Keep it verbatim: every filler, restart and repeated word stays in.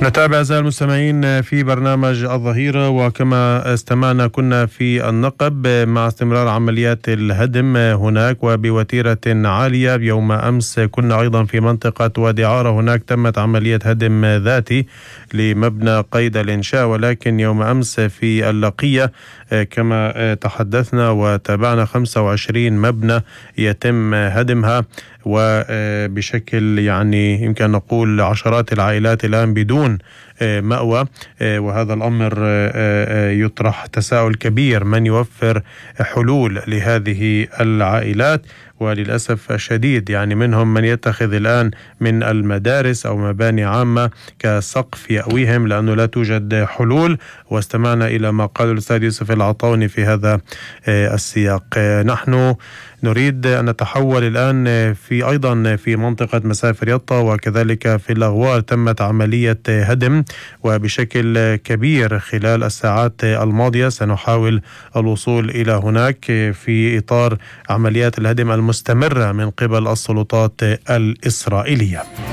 نتابع أعزائي المستمعين في برنامج الظهيرة، وكما استمعنا كنا في النقب مع استمرار عمليات الهدم هناك وبوتيرة عالية. يوم أمس كنا أيضا في منطقة وادي عارة، هناك تمت عملية هدم ذاتي لمبنى قيد الإنشاء، ولكن يوم أمس في اللقية كما تحدثنا وتابعنا خمسة وعشرين مبنى يتم هدمها، وبشكل يعني يمكن نقول عشرات العائلات الآن بدون مأوى، وهذا الأمر يطرح تساؤل كبير: من يوفر حلول لهذه العائلات؟ وللأسف الشديد يعني منهم من يتخذ الآن من المدارس أو مباني عامة كسقف يأويهم لأنه لا توجد حلول. واستمعنا إلى ما قال الأستاذ يوسف العطاوني في هذا السياق. نحن نريد أن نتحول الآن في أيضا في منطقة مسافر يطا وكذلك في الأغوار تمت عملية هدم وبشكل كبير خلال الساعات الماضية. سنحاول الوصول إلى هناك في إطار عمليات الهدم المستمرة من قبل السلطات الإسرائيلية.